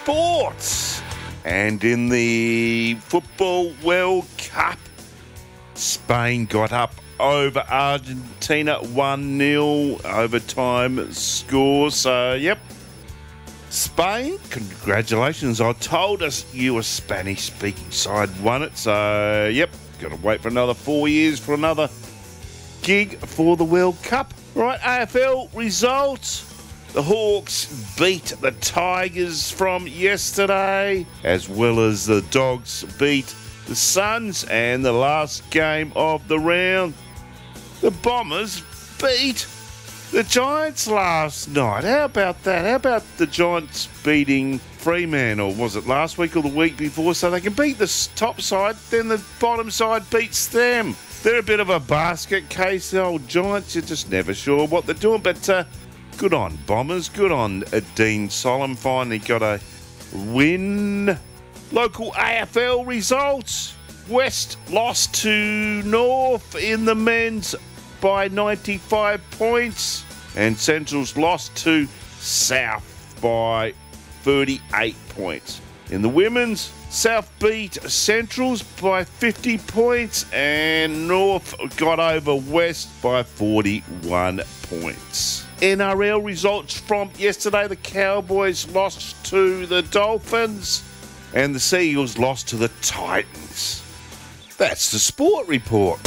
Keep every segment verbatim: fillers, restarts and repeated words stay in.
sports. And in the Football World Cup, Spain got up over Argentina one nil overtime score. So, yep. Spain, congratulations. I told us you a Spanish-speaking side won it. So, yep, got to wait for another four years for another gig for the World Cup. Right, A F L results. The Hawks beat the Tigers from yesterday, as well as the Dogs beat the Suns, and the last game of the round, the Bombers beat the Giants last night. How about that? How about the Giants beating Fremantle? Was it last week or the week before? So they can beat the top side, then the bottom side beats them. They're a bit of a basket case, the old Giants. You're just never sure what they're doing, but uh, good on Bombers. Good on uh, Dean Solomon. Finally got a win. Local A F L results. West lost to North in the men's by ninety-five points. And Central's lost to South by thirty-eight points. In the women's, South beat Central's by fifty points, and North got over West by forty-one points. N R L results from yesterday. The Cowboys lost to the Dolphins, and the Seagulls lost to the Titans. That's the sport report.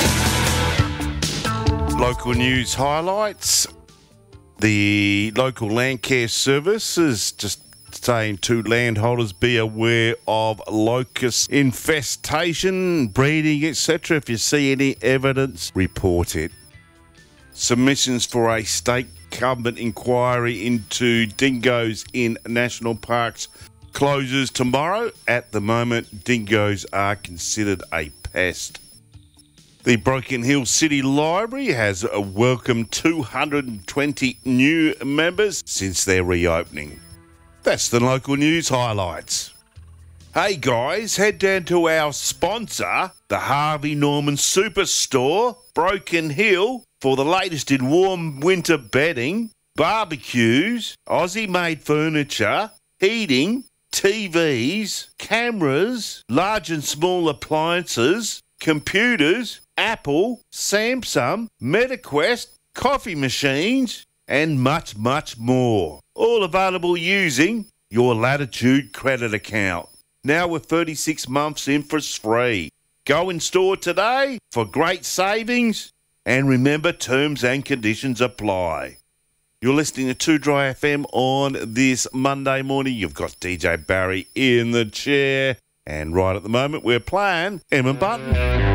Local news highlights. The local land care service is just saying to landholders, be aware of locust infestation, breeding, et cetera. If you see any evidence, report it. Submissions for a state government inquiry into dingoes in national parks closes tomorrow. At the moment, dingoes are considered a pest. The Broken Hill City Library has welcomed two hundred twenty new members since their reopening. That's the local news highlights. Hey guys, head down to our sponsor, the Harvey Norman Superstore, Broken Hill, for the latest in warm winter bedding, barbecues, Aussie-made furniture, heating, T Vs, cameras, large and small appliances, computers, Apple, Samsung, MetaQuest, coffee machines, and much, much more. All available using your Latitude credit account. Now with thirty-six months interest free. Go in store today for great savings, and remember, terms and conditions apply. You're listening to two Dry F M on this Monday morning. You've got D J Barry in the chair, and right at the moment we're playing Emma Button.